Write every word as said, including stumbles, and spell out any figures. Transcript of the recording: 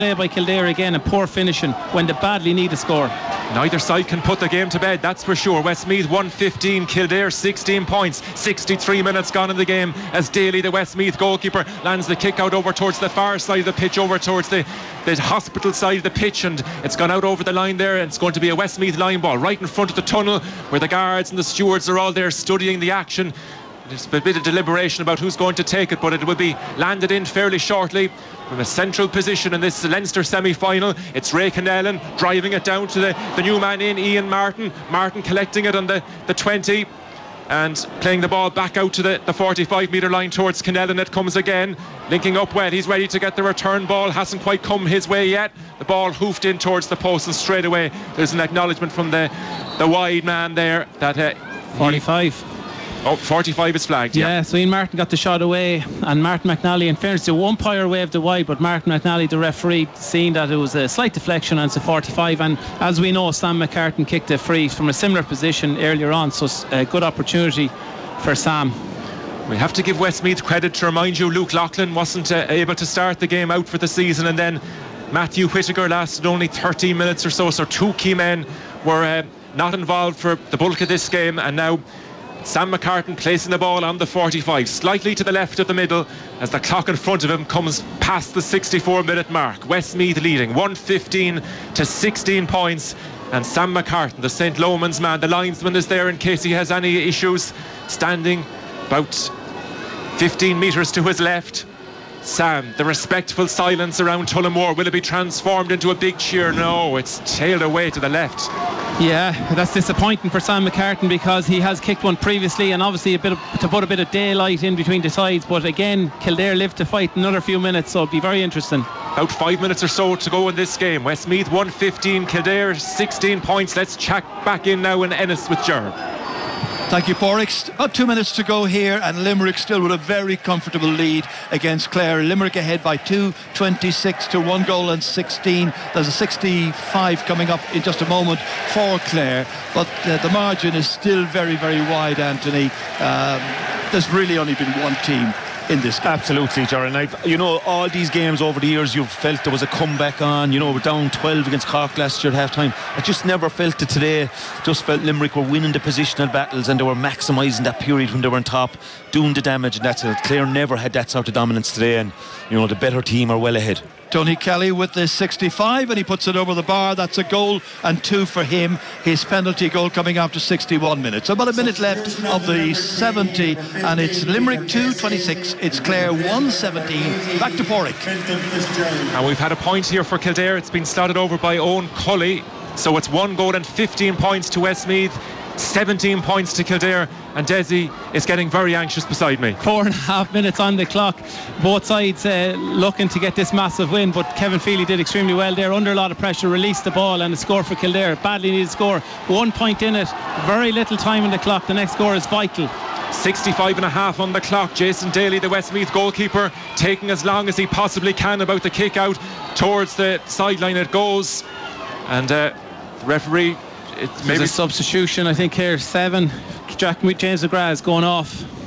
by Kildare again, and poor finishing when they badly need a score. Neither side can put the game to bed, that's for sure. Westmeath one fifteen, Kildare sixteen points. sixty-three minutes gone in the game as Daly, the Westmeath goalkeeper, lands the kick out over towards the far side of the pitch, over towards the, the hospital side of the pitch, and it's gone out over the line there, and it's going to be a Westmeath line ball right in front of the tunnel where the guards and the stewards are all there studying the action. There's a bit of deliberation about who's going to take it, but it will be landed in fairly shortly from a central position in this Leinster semi-final. It's Ray Connellan driving it down to the, the new man in, Ian Martin. Martin collecting it on the, the twenty and playing the ball back out to the, the forty-five metre line towards Connellan. It comes again, linking up well. He's ready to get the return ball. Hasn't quite come his way yet. The ball hoofed in towards the post, and straight away there's an acknowledgement from the, the wide man there that uh, forty-five. Oh, forty-five is flagged. Yeah, yeah. So Ian Martin got the shot away, and Martin McNally, in fairness, the umpire waved it wide, but Martin McNally, the referee, seeing that it was a slight deflection, and it's a forty-five. And as we know, Sam McCartan kicked a free from a similar position earlier on, so a good opportunity for Sam. We have to give Westmeath credit to remind you, Luke Loughlin wasn't uh, able to start the game out for the season, and then Matthew Whittaker lasted only thirteen minutes or so, so two key men were uh, not involved for the bulk of this game, and now Sam McCartan placing the ball on the forty-five, slightly to the left of the middle, as the clock in front of him comes past the sixty-four minute mark. Westmeath leading one fifteen to sixteen points, and Sam McCartan, the Saint Lomans man, the linesman, is there in case he has any issues, standing about fifteen metres to his left. Sam, the respectful silence around Tullamore, will it be transformed into a big cheer? No, it's tailed away to the left. Yeah, that's disappointing for Sam McCartan, because he has kicked one previously, and obviously a bit of, to put a bit of daylight in between the sides. But again, Kildare live to fight another few minutes, so it'll be very interesting. About five minutes or so to go in this game. Westmeath one fifteen, Kildare sixteen points. Let's check back in now in Ennis with Ger. Thank you, Porrick. About two minutes to go here, and Limerick still with a very comfortable lead against Clare. Limerick ahead by two, twenty-six to one goal and sixteen. There's a sixty-five coming up in just a moment for Clare, but uh, the margin is still very, very wide, Anthony. Um, there's really only been one team in this game. Absolutely, Jaron. I've, you know, all these games over the years, you've felt there was a comeback on. You know, we're down twelve against Cork last year at half time. I just never felt it today. Just felt Limerick were winning the positional battles, and they were maximising that period when they were on top, doing the damage, and that's it. Clare never had that sort of dominance today, and you know, the better team are well ahead. Tony Kelly with the sixty-five, and he puts it over the bar. That's a goal and two for him. His penalty goal coming after sixty-one minutes. About a minute left of the seventy, and it's Limerick two twenty-six. It's Clare one seventeen. Back to Porrick. And we've had a point here for Kildare. It's been slotted over by Owen Cully. So it's one goal and fifteen points to Westmeath, seventeen points to Kildare, and Desi is getting very anxious beside me. Four and a half minutes on the clock. Both sides uh, looking to get this massive win, but Kevin Feely did extremely well there, under a lot of pressure, released the ball, and a score for Kildare. Badly needed score. One point in it, very little time on the clock. The next score is vital. sixty-five and a half on the clock. Jason Daly, the Westmeath goalkeeper, taking as long as he possibly can about the kick out. Towards the sideline it goes, and uh, the referee, it's maybe a substitution, I think here. Seven, Jack James McGrath is going off.